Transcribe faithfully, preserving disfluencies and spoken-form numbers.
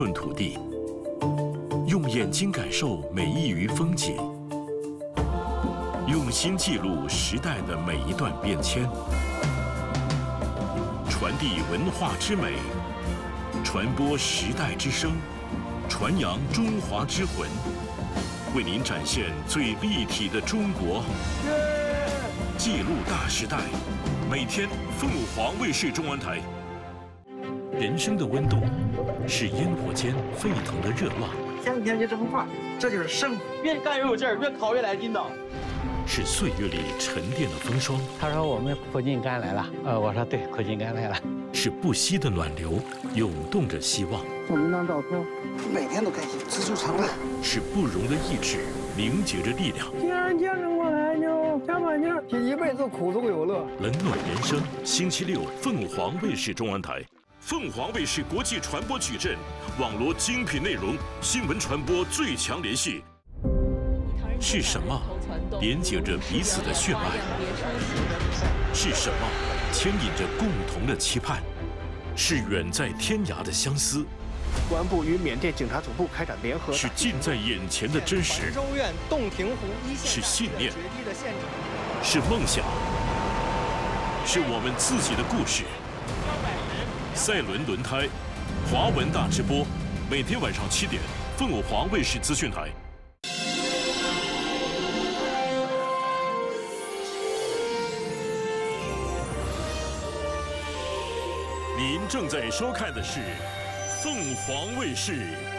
寸土地，用眼睛感受每一隅风景，用心记录时代的每一段变迁，传递文化之美，传播时代之声，传扬中华之魂，为您展现最立体的中国，记录大时代。每天，凤凰卫视中文台。人生的温度，是烟火间沸腾的热浪。 天天就这么画，这就是生活。 越干越有劲儿，越烤越来劲道。 是岁月里沉淀的风霜。 他说我们苦尽甘来了，呃，我说对，苦尽甘来了。 是不息的暖流，涌动着希望。 照那张照片，每天都开心，知足常乐。 是不容的意志，凝结着力量。 既然坚持过来，就加把劲儿，一辈子苦中有乐。 冷暖人生，星期六，凤凰卫视中文台。凤凰卫视国际传播矩阵，网罗精品内容，新闻传播最强联系。是什么连接着彼此的血脉？是什么牵引着共同的期盼？是远在天涯的相思。 公安部与缅甸警察总部开展联合。 是近在眼前的真实。 州院洞庭湖一线。 是信念。是梦想。是我们自己的故事。赛伦轮胎，华文大直播，每天晚上七点，凤凰卫视资讯台。您正在收看的是凤凰卫视